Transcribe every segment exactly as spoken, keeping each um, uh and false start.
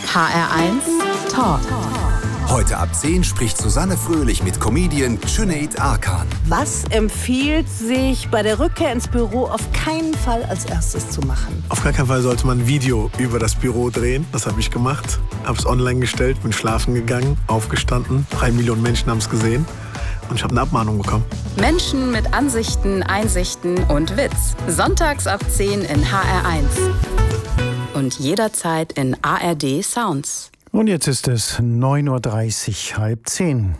H R eins Talk. Heute ab zehn spricht Susanne Fröhlich mit Comedian Cüneyt Arkan. Was empfiehlt sich bei der Rückkehr ins Büro auf keinen Fall als erstes zu machen? Auf gar keinen Fall sollte man ein Video über das Büro drehen. Das habe ich gemacht. Habe es online gestellt, bin schlafen gegangen, aufgestanden. Drei Millionen Menschen haben es gesehen. Und ich habe eine Abmahnung bekommen. Menschen mit Ansichten, Einsichten und Witz. Sonntags ab zehn in H R eins. Und jederzeit in A R D Sounds. Und jetzt ist es neun Uhr dreißig, halb zehn.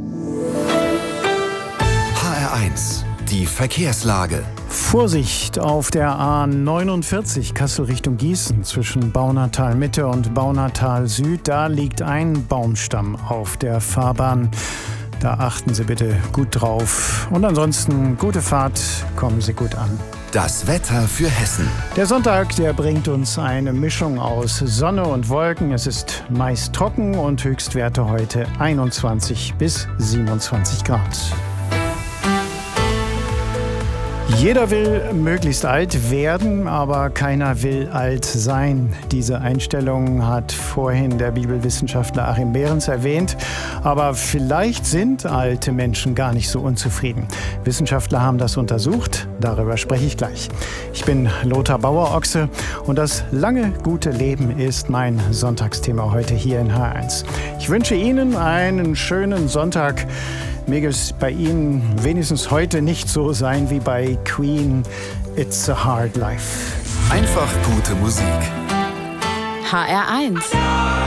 H R eins, die Verkehrslage. Vorsicht auf der A neunundvierzig Kassel Richtung Gießen zwischen Baunatal Mitte und Baunatal Süd. Da liegt ein Baumstamm auf der Fahrbahn. Da achten Sie bitte gut drauf. Und ansonsten gute Fahrt, kommen Sie gut an. Das Wetter für Hessen. Der Sonntag, der bringt uns eine Mischung aus Sonne und Wolken. Es ist meist trocken und Höchstwerte heute einundzwanzig bis siebenundzwanzig Grad. Jeder will möglichst alt werden, aber keiner will alt sein. Diese Einstellung hat vorhin der Bibelwissenschaftler Achim Behrens erwähnt. Aber vielleicht sind alte Menschen gar nicht so unzufrieden. Wissenschaftler haben das untersucht. Darüber spreche ich gleich. Ich bin Lothar Bauer-Ochse und das lange, gute Leben ist mein Sonntagsthema heute hier in H R eins. Ich wünsche Ihnen einen schönen Sonntag. Möge es bei Ihnen wenigstens heute nicht so sein wie bei Queen, It's a Hard Life. Einfach gute Musik. H R eins.